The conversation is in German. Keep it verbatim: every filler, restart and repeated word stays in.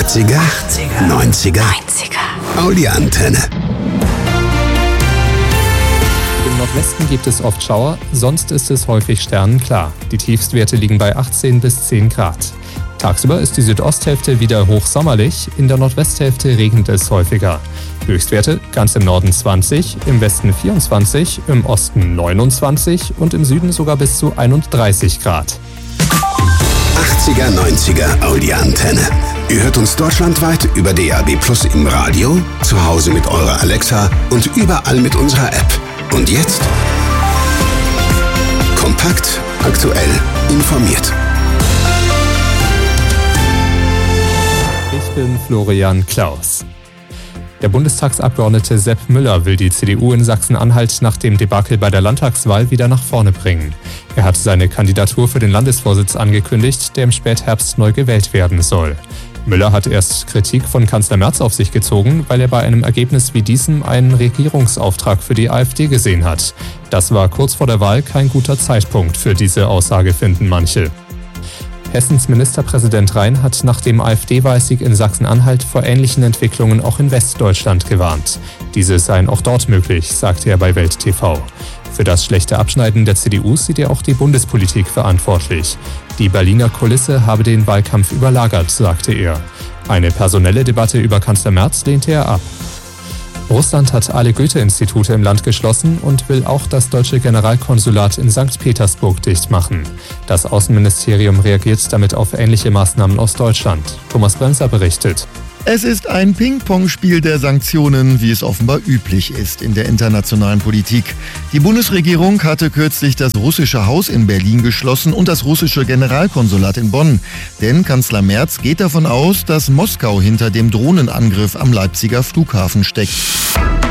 achtziger, neunziger, Audi Antenne. Im Nordwesten gibt es oft Schauer, sonst ist es häufig sternenklar. Die Tiefstwerte liegen bei achtzehn bis zehn Grad. Tagsüber ist die Südosthälfte wieder hochsommerlich, in der Nordwesthälfte regnet es häufiger. Höchstwerte ganz im Norden zwanzig, im Westen vierundzwanzig, im Osten neunundzwanzig und im Süden sogar bis zu einunddreißig Grad. achtziger, neunziger Audi Antenne. Ihr hört uns deutschlandweit über D A B Plus im Radio, zu Hause mit eurer Alexa und überall mit unserer App. Und jetzt? Kompakt, aktuell, informiert. Ich bin Florian Klaus. Der Bundestagsabgeordnete Sepp Müller will die C D U in Sachsen-Anhalt nach dem Debakel bei der Landtagswahl wieder nach vorne bringen. Er hat seine Kandidatur für den Landesvorsitz angekündigt, der im Spätherbst neu gewählt werden soll. Müller hat erst Kritik von Kanzler Merz auf sich gezogen, weil er bei einem Ergebnis wie diesem einen Regierungsauftrag für die AfD gesehen hat. Das war kurz vor der Wahl kein guter Zeitpunkt für diese Aussage, finden manche. Hessens Ministerpräsident Rhein hat nach dem AfD-Wahlsieg in Sachsen-Anhalt vor ähnlichen Entwicklungen auch in Westdeutschland gewarnt. Diese seien auch dort möglich, sagte er bei Welt T V. Für das schlechte Abschneiden der C D U sieht er auch die Bundespolitik verantwortlich. Die Berliner Kulisse habe den Wahlkampf überlagert, sagte er. Eine personelle Debatte über Kanzler Merz lehnte er ab. Russland hat alle Goethe-Institute im Land geschlossen und will auch das deutsche Generalkonsulat in Sankt Petersburg dicht machen. Das Außenministerium reagiert damit auf ähnliche Maßnahmen aus Deutschland. Thomas Bremser berichtet. Es ist ein Ping-Pong-Spiel der Sanktionen, wie es offenbar üblich ist in der internationalen Politik. Die Bundesregierung hatte kürzlich das russische Haus in Berlin geschlossen und das russische Generalkonsulat in Bonn. Denn Kanzler Merz geht davon aus, dass Moskau hinter dem Drohnenangriff am Leipziger Flughafen steckt.